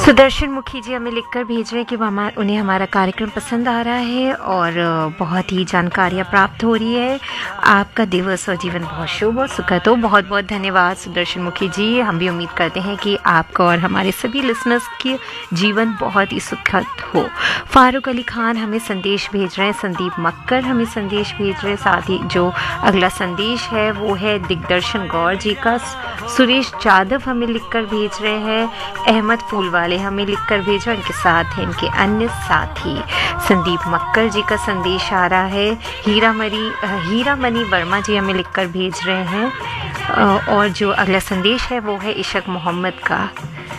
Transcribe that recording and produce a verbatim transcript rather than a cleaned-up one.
सुदर्शन मुखी जी हमें लिखकर भेज रहे हैं कि वो हमार उन्हें हमारा कार्यक्रम पसंद आ रहा है और बहुत ही जानकारियाँ प्राप्त हो रही है। आपका दिवस और जीवन बहुत शुभ और सुखद हो। बहुत बहुत धन्यवाद सुदर्शन मुखी जी। हम भी उम्मीद करते हैं कि आपका और हमारे सभी लिसनर्स की जीवन बहुत ही सुखद हो। फारूक अली खान हमें संदेश भेज रहे हैं, संदीप मक्कर हमें संदेश भेज रहे हैं। साथ ही जो अगला संदेश है वो है दिग्दर्शन गौर जी का। सुरेश जाधव हमें लिखकर भेज रहे हैं, अहमद फूल वाले हमें लिखकर भेजा, इनके साथ हैं इनके अन्य साथी। संदीप मक्कर जी का संदेश आ रहा है। हीरा मरी हीरा मनी वर्मा जी हमें लिखकर भेज रहे हैं और जो अगला संदेश है वो है इशक मोहम्मद का।